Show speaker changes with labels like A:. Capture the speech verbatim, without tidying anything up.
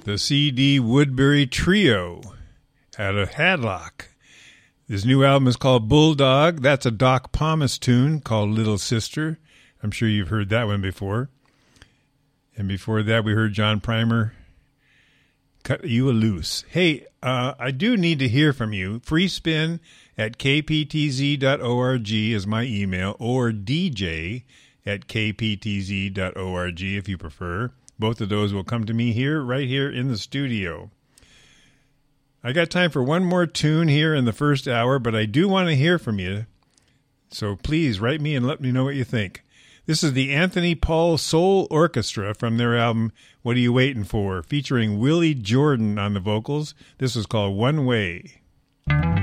A: the C D Woodbury Trio out of Hadlock. This new album is called Bulldog. That's a Doc Pomus tune called Little Sister. I'm sure you've heard that one before. And before that, we heard John Primer, Cut You a Loose. Hey, uh, I do need to hear from you. Free spin at k p t z dot org is my email, or d j at k p t z dot org if you prefer. Both of those will come to me here, right here in the studio. I got time for one more tune here in the first hour, but I do want to hear from you. So please write me and let me know what you think. This is the Anthony Paul Soul Orchestra from their album What Are You Waiting For, featuring Willie Jordan on the vocals. This is called One Way.